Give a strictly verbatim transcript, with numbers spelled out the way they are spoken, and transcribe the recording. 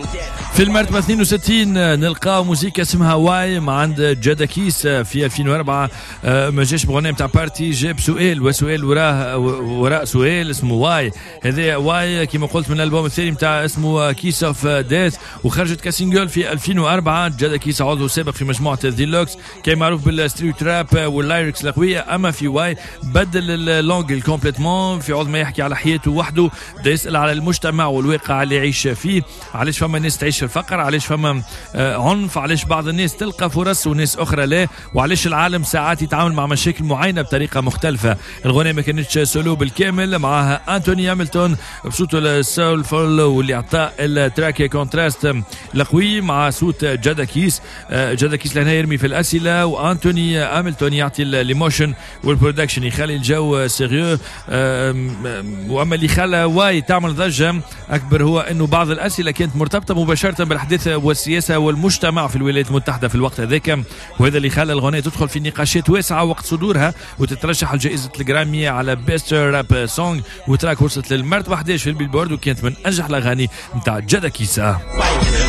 في المرتبة اثنين وستين نلقاو موسيقى اسمها واي مع عند جادا كيس في ألفين وأربعة. ما جاش بغنية نتاع بارتي، جاب سؤال وسؤال وراه وراء سؤال اسمه واي. هذا واي كما قلت من الالبوم الثاني نتاع اسمه كيس اوف ديث، وخرجت كاسينجل في ألفين وأربعة. جادا كيس عضو سابق في مجموعة ديلوكس، كان معروف بالستريت تراب واللايركس القوية. اما في واي بدل اللونج كومبليتمون، في عوض ما يحكي على حياته وحده بدا يسأل على المجتمع والواقع اللي يعيش فيه. علاش فما ناس تعيش في الفقر، علاش فما عنف، علاش بعض الناس تلقى فرص وناس اخرى لا، وعلاش العالم ساعات يتعامل مع مشاكل معينه بطريقه مختلفه. الغنية ما كانتش سولو بالكامل، معها انتوني هاملتون بصوته السولفول واللي عطى التراك كونتراست القوي مع صوت جادا كيس. جادا كيس لهنا يرمي في الاسئله، وانتوني هاملتون يعطي الايموشن والبرودكشن، يخلي الجو سيريو. واما اللي خلى واي تعمل ضجه اكبر هو انه بعض الاسئله كانت مرتبطه مباشره بالاحداث والسياسه والمجتمع في الولايات المتحده في الوقت هذاك، وهذا اللي خلى الغنية تدخل في نقاشات واسعه وقت صدورها وتترشح لجائزه الجرامي على بيست راب سونج، وتراك وصلت للمرتبه أحد عشر في البيلبورد، وكانت من انجح الاغاني نتاع جادا كيسا.